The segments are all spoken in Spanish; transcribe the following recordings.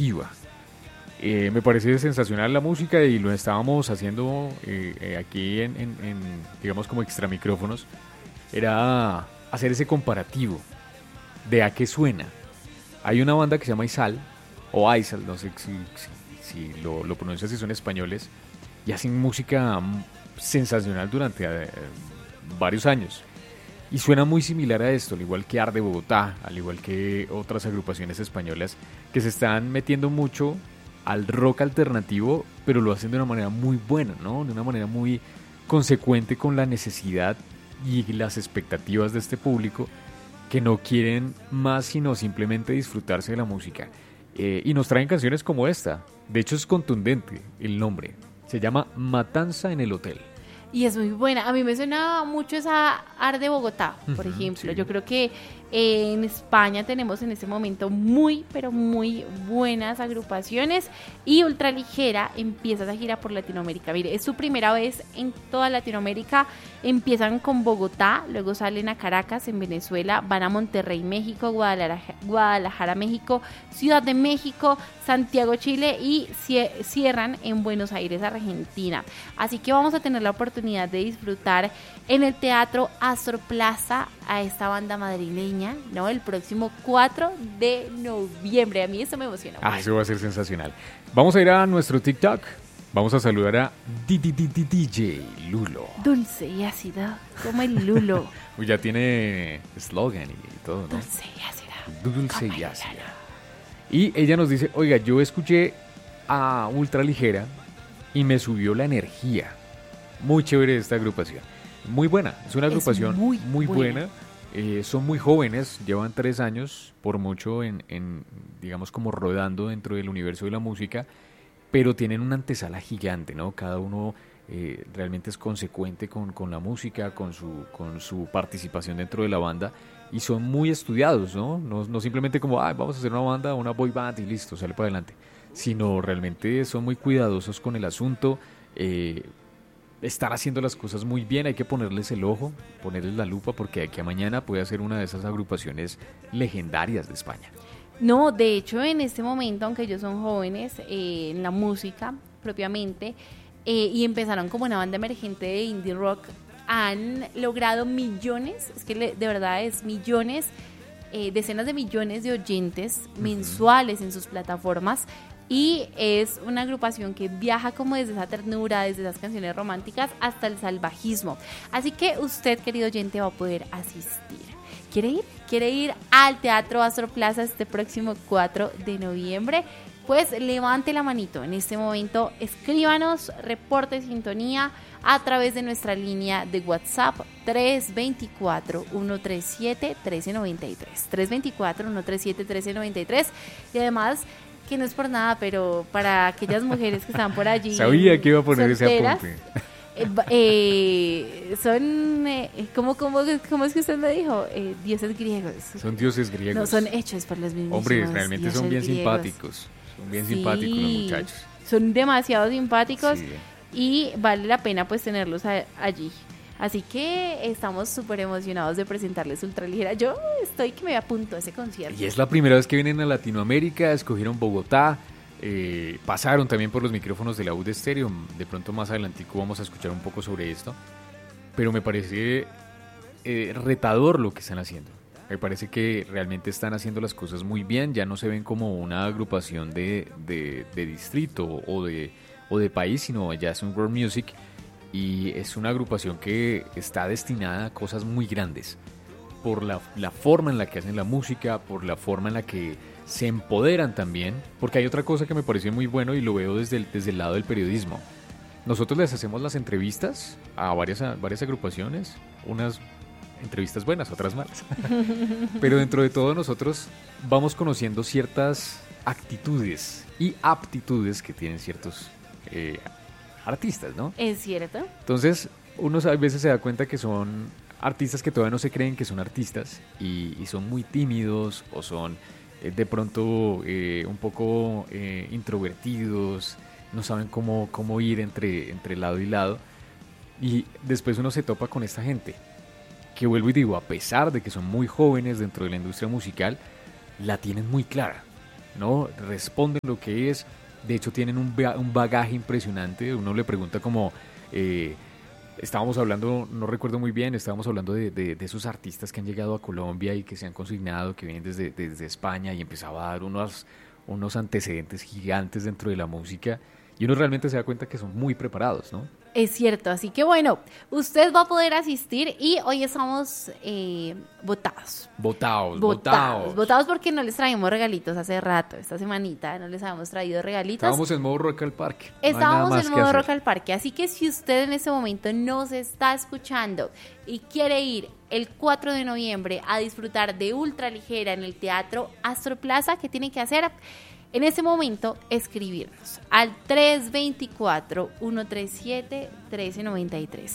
comparativa. Me parece sensacional la música y lo estábamos haciendo aquí digamos como extra micrófonos. Era hacer ese comparativo de a qué suena. Hay una banda que se llama Aizal, o Aizal, no sé si lo pronuncian, si son españoles, y hacen música sensacional durante varios años. Y suena muy similar a esto, al igual que Arde Bogotá, al igual que otras agrupaciones españolas que se están metiendo mucho al rock alternativo, pero lo hacen de una manera muy buena, ¿no? De una manera muy consecuente con la necesidad y las expectativas de este público que no quieren más sino simplemente disfrutarse de la música. Y nos traen canciones como esta. De hecho es contundente el nombre. Se llama Matanza en el Hotel. Y es muy buena. A mí me suena mucho esa Arde Bogotá, por ejemplo. Sí. Yo creo que en España tenemos en este momento muy, pero muy buenas agrupaciones. Y Ultraligera empieza esa gira por Latinoamérica. Mire, es su primera vez en toda Latinoamérica. Empiezan con Bogotá, luego salen a Caracas, en Venezuela, van a Monterrey, México, Guadalajara, México, Ciudad de México, Santiago, Chile y cierran en Buenos Aires, Argentina. Así que vamos a tener la oportunidad de disfrutar en el Teatro Astor Plaza a esta banda madrileña, ¿no? El próximo 4 de noviembre. A mí eso me emociona. Eso va a ser sensacional. Vamos a ir a nuestro TikTok. Vamos a saludar a DJ Lulo. Dulce y ácida, como el lulo. Ya tiene eslogan y todo, ¿no? Dulce y ácida. Dulce y ácida. Y ella nos dice, oiga, yo escuché a Ultraligera y me subió la energía. Muy chévere esta agrupación. Muy buena, es una agrupación muy buena. Son muy jóvenes, llevan 3 años por mucho digamos como rodando dentro del universo de la música, pero tienen una antesala gigante, ¿no? Cada uno realmente es consecuente con la música, con su participación dentro de la banda, y son muy estudiados, ¿no? No simplemente como, vamos a hacer una banda, una boy band y listo, sale para adelante, sino realmente son muy cuidadosos con el asunto, estar haciendo las cosas muy bien, hay que ponerles el ojo, ponerles la lupa, porque de aquí a mañana puede ser una de esas agrupaciones legendarias de España. No, de hecho en este momento, aunque ellos son jóvenes en la música propiamente, y empezaron como una banda emergente de indie rock, han logrado millones, es que de verdad es millones, decenas de millones de oyentes mensuales en sus plataformas. Y es una agrupación que viaja como desde esa ternura, desde esas canciones románticas hasta el salvajismo. Así que usted, querido oyente, va a poder asistir. ¿Quiere ir? ¿Quiere ir al Teatro Astor Plaza este próximo 4 de noviembre? Pues levante la manito en este momento, escríbanos, reporte sintonía a través de nuestra línea de WhatsApp 324-137-1393. 324-137-1393. Y además, que no es por nada, pero para aquellas mujeres que están por allí sabía que iba a poner solteras, ese apunte. Son ¿cómo es que usted me dijo? Dioses griegos. Son dioses griegos. No, son hechos por los mismos. Hombre, realmente son bien griegos. simpáticos. Son bien simpáticos los muchachos. Son demasiado simpáticos, Sí. y vale la pena pues tenerlos allí. Así que estamos súper emocionados de presentarles Ultraligera. Yo estoy que me apunto a ese concierto. Y es la primera vez que vienen a Latinoamérica, escogieron Bogotá, pasaron también por los micrófonos de la UD Estéreo. De pronto más adelantico vamos a escuchar un poco sobre esto. Pero me parece retador lo que están haciendo. Me parece que realmente están haciendo las cosas muy bien. Ya no se ven como una agrupación de distrito o de país, sino ya es un world music. Y es una agrupación que está destinada a cosas muy grandes por la forma en la que hacen la música, por la forma en la que se empoderan también, porque hay otra cosa que me pareció muy bueno y lo veo desde el lado del periodismo. Nosotros les hacemos las entrevistas a varias agrupaciones, unas entrevistas buenas, otras malas, pero dentro de todo nosotros vamos conociendo ciertas actitudes y aptitudes que tienen ciertos artistas, ¿no? ¿Es cierto? Entonces, uno a veces se da cuenta que son artistas que todavía no se creen que son artistas y son muy tímidos o son de pronto un poco introvertidos, no saben cómo ir entre lado y lado. Y después uno se topa con esta gente que, vuelvo y digo, a pesar de que son muy jóvenes dentro de la industria musical, la tienen muy clara. ¿no? Responden lo que es. De hecho, tienen un bagaje impresionante. Uno le pregunta como... estábamos hablando, no recuerdo muy bien, estábamos hablando de esos artistas que han llegado a Colombia y que se han consignado, que vienen desde España, y empezaba a dar unos antecedentes gigantes dentro de la música, y uno realmente se da cuenta que son muy preparados, ¿no? Es cierto, así que bueno, usted va a poder asistir y hoy estamos votados porque no les traímos regalitos hace rato, esta semanita no les habíamos traído regalitos. Estábamos en modo Rock al Parque. Estábamos en modo Rock al Parque, así que si usted en este momento nos está escuchando y quiere ir el 4 de noviembre a disfrutar de Ultraligera en el Teatro Astor Plaza, ¿qué tiene que hacer? En ese momento, escribirnos al 324-137-1393.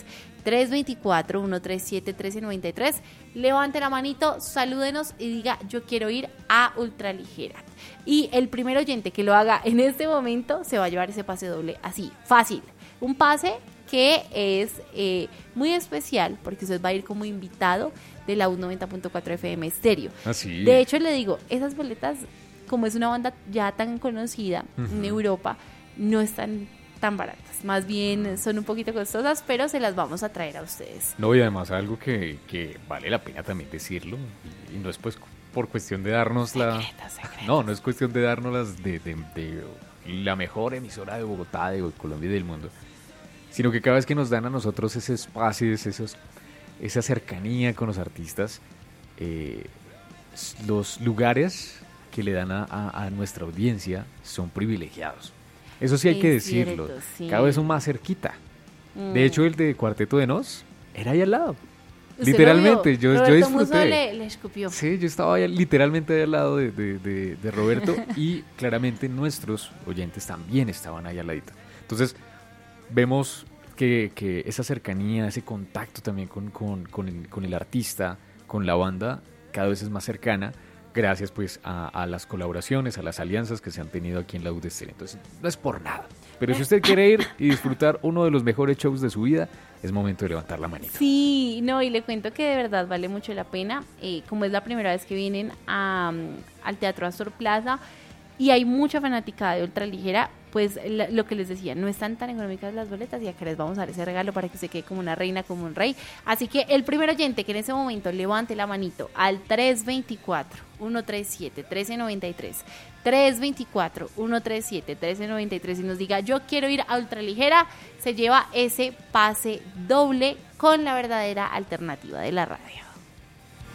324-137-1393. Levante la manito, salúdenos y diga, yo quiero ir a Ultraligera. Y el primer oyente que lo haga en este momento se va a llevar ese pase doble así, fácil. Un pase que es muy especial porque usted va a ir como invitado de la U90.4 FM Estéreo. Así. De hecho, le digo, esas boletas, como es una banda ya tan conocida en Europa, no están tan baratas. Más bien son un poquito costosas, pero se las vamos a traer a ustedes. No, y además algo que vale la pena también decirlo, y no es pues por cuestión de darnos Secretos. No es cuestión de darnos las de la mejor emisora de Bogotá, de Colombia y del mundo, sino que cada vez que nos dan a nosotros ese espacio, esa cercanía con los artistas, los lugares que le dan a nuestra audiencia son privilegiados. Eso sí hay que decirlo. Cierto, sí. Cada vez son más cerquita. De hecho, el de Cuarteto de Nos era ahí al lado. ¿Usted Literalmente, yo disfruté. Musso le escupió. Sí, yo estaba ahí, literalmente ahí al lado de Roberto, y claramente nuestros oyentes también estaban ahí al ladito. Entonces, vemos que esa cercanía, ese contacto también con el artista, con la banda, cada vez es más cercana, gracias pues a las colaboraciones, a las alianzas que se han tenido aquí en la UD Estéreo. Entonces, no es por nada. Pero si usted quiere ir y disfrutar uno de los mejores shows de su vida, es momento de levantar la manita. Sí, no, y le cuento que de verdad vale mucho la pena. Como es la primera vez que vienen al Teatro Astor Plaza y hay mucha fanaticada de Ultraligera, pues lo que les decía, no están tan económicas las boletas y acá les vamos a dar ese regalo para que se quede como una reina, como un rey. Así que el primer oyente que en ese momento levante la manito al 324-137-1393, 324-137-1393 y nos diga, yo quiero ir a Ultraligera, se lleva ese pase doble con la verdadera alternativa de la radio.